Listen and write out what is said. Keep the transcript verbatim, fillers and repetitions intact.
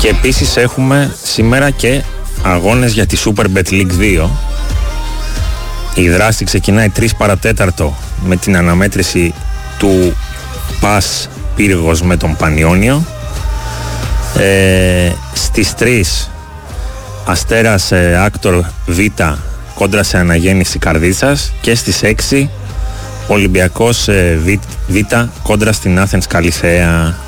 Και επίσης έχουμε σήμερα και αγώνες για τη SuperBet League δύο. Η δράση ξεκινάει τρεις παρατέταρτο με την αναμέτρηση του ΠΑΣ Πύργος με τον Πανιόνιο. Ε, στις τρεις Αστέρας ε, Άκτορ Β κόντρα σε Αναγέννηση Καρδίτσας. Και στις έξι Ολυμπιακός ε, Β, Β κόντρα στην Athens Καλιθέα.